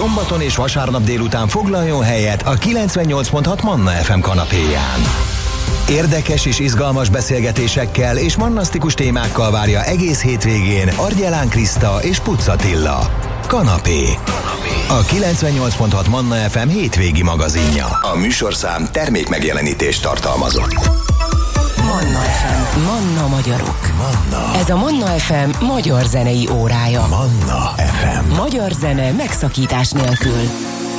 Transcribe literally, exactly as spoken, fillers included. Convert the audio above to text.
szombaton és vasárnap délután foglaljon helyet a kilencvennyolc pont hat Manna ef em kanapéján. Érdekes és izgalmas beszélgetésekkel és mannasztikus témákkal várja egész hétvégén Argyelán Kriszta és Pucz Attila. Kanapé. A kilencvennyolc pont hat Manna ef em hétvégi magazinja. A műsorszám termék megjelenítést tartalmazott. Manna ef em. Manna magyarok. Manna. Ez a Manna ef em magyar zenei órája. Manna ef em. Magyar zene megszakítás nélkül.